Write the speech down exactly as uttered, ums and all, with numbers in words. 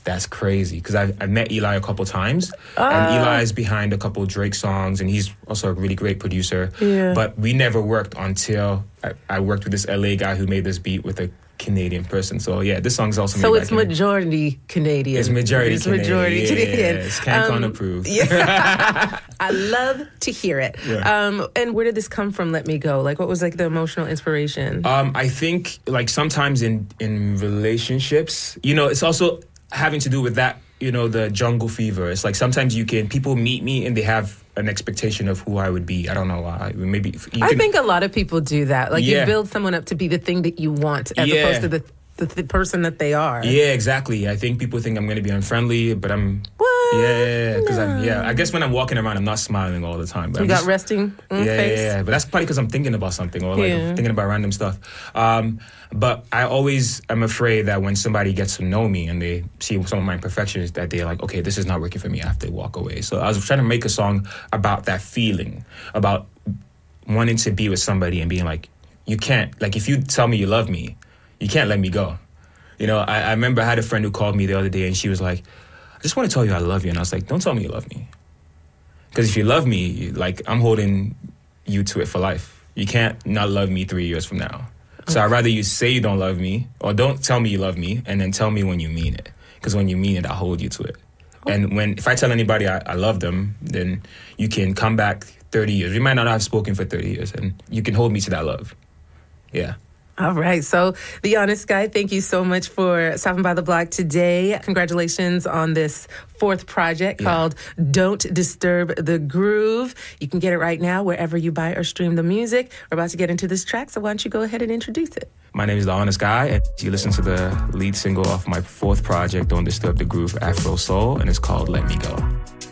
that's crazy. Because I I met Eli a couple times, Uh, and Eli is behind a couple Drake songs, and he's also a really great producer. Yeah. But we never worked until I, I worked with this L A guy who made this beat with a Canadian person. So yeah, this song's also So made it's by Canadian. majority Canadian. It's majority It's Canadian. majority yeah, Canadian. It's CanCon Um, approved. Yeah. I love to hear it. Yeah. Um, and where did this come from, Let Me Go? Like, what was like the emotional inspiration? Um, I think like sometimes in in relationships, you know, it's also having to do with that, you know, the jungle fever. It's like sometimes you can, people meet me and they have an expectation of who I would be. I don't know why. Maybe you I can, think a lot of people do that. Like Yeah. you build someone up to be the thing that you want as Yeah. opposed to the, the, the person that they are. Yeah, exactly. I think people think I'm going to be unfriendly, but I'm. What? Yeah, because No. I'm. Yeah, I guess when I'm walking around, I'm not smiling all the time. But You I'm got just- resting mm, yeah, face? yeah, yeah, but that's probably because I'm thinking about something or like Yeah. I'm thinking about random stuff. Um, but I always am afraid that when somebody gets to know me and they see some of my imperfections, that they're like, okay, this is not working for me. I have to walk away. So I was trying to make a song about that feeling, about wanting to be with somebody and being like, you can't, like if you tell me you love me, you can't let me go. You know, I, I remember I had a friend who called me the other day and she was like, I just want to tell you I love you. And I was like, don't tell me you love me. Because if you love me, you- like I'm holding you to it for life. You can't not love me three years from now. So I'd rather you say you don't love me or don't tell me you love me and then tell me when you mean it. Because when you mean it, I hold you to it. And when if I tell anybody I, I love them, then you can come back thirty years. We might not have spoken for thirty years and you can hold me to that love. Yeah. All right. So, The Honest Guy, thank you so much for stopping by the block today. Congratulations on this fourth project Yeah. called Don't Disturb the Groove. You can get it right now wherever you buy or stream the music. We're about to get into this track, so why don't you go ahead and introduce it? My name is The Honest Guy, and you listen to the lead single off my fourth project, Don't Disturb the Groove, Afro Soul, and it's called Let Me Go.